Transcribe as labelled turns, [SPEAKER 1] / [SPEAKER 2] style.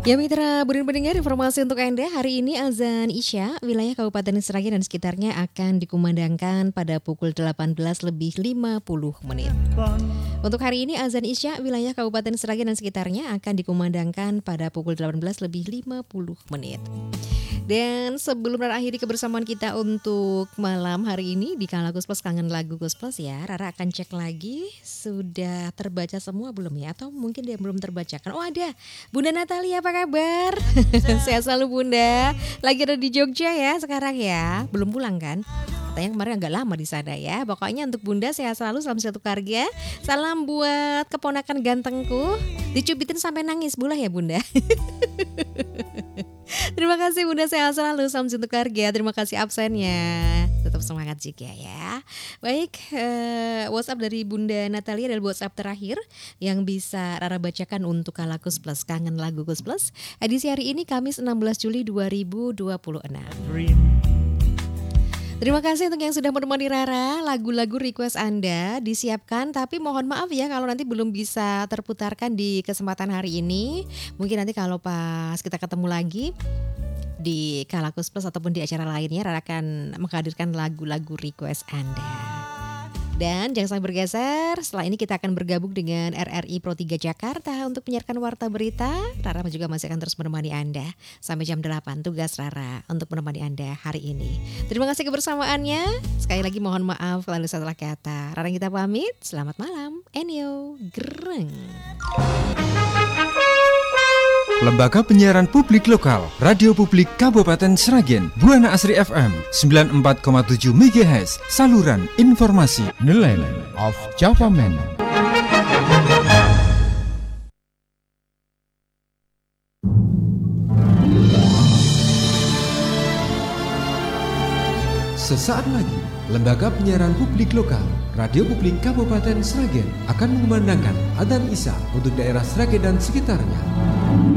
[SPEAKER 1] Ya Mitra, Burin pendengar informasi untuk Anda hari ini azan Isya wilayah Kabupaten Sragen dan sekitarnya akan dikumandangkan pada pukul 18 lebih 50 menit. Untuk hari ini azan Isya wilayah Kabupaten Sragen dan sekitarnya akan dikumandangkan pada pukul 18 lebih 50 menit. Dan sebelum akhiri kebersamaan kita untuk malam hari ini di Kala Gus Plus Kangen Lagu Gus Plus ya, Rara akan cek lagi sudah terbaca semua belum ya, atau mungkin dia belum terbacakan. Oh ada, Bunda Natalia apa kabar? Sehat selalu Bunda. Lagi ada di Jogja ya sekarang ya, belum pulang kan? Katanya kemarin agak lama di sana ya. Pokoknya untuk Bunda sehat selalu, salam satu keluarga. Salam buat keponakan gantengku. Dicubitin sampai nangis bulah ya Bunda. Terima kasih Bunda, sehat selalu, salam untuk keluarga. Terima kasih absennya. Tetap semangat juga ya. Baik, WhatsApp dari Bunda Natalia adalah WhatsApp terakhir yang bisa Rara bacakan untuk Kala Gus Plus Kangen Lagu Gus Plus. Edisi hari ini Kamis 16 Juli 2026. Terima kasih untuk yang sudah menemani Rara. Lagu-lagu request Anda disiapkan, tapi mohon maaf ya kalau nanti belum bisa terputarkan di kesempatan hari ini. Mungkin nanti kalau pas kita ketemu lagi di Kala Gus Plus ataupun di acara lainnya, Rara akan menghadirkan lagu-lagu request Anda. Dan jangan sampai bergeser, setelah ini kita akan bergabung dengan RRI Pro 3 Jakarta untuk menyiarkan Warta Berita. Rara juga masih akan terus menemani Anda sampai jam 8, tugas Rara untuk menemani Anda hari ini. Terima kasih kebersamaannya. Sekali lagi mohon maaf kalau salah kata. Rara kita pamit, selamat malam. Enyo, gereng.
[SPEAKER 2] Lembaga Penyiaran Publik Lokal, Radio Publik Kabupaten Sragen, Buana Asri FM 94,7 MHz, saluran informasi Nelayan of Java Man. Sesaat lagi, Lembaga Penyiaran Publik Lokal, Radio Publik Kabupaten Sragen akan mengumandangkan adzan Isya untuk daerah Sragen dan sekitarnya.